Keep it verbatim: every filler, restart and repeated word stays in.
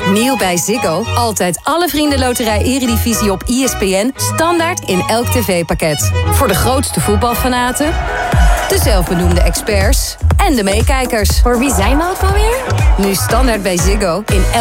Nieuw bij Ziggo. Altijd alle Vriendenloterij Eredivisie op E S P N. Standaard in elk tv-pakket. Voor de grootste voetbalfanaten, de zelfbenoemde experts en de meekijkers. Voor wie zijn we ook alweer? Nu standaard bij Ziggo in elk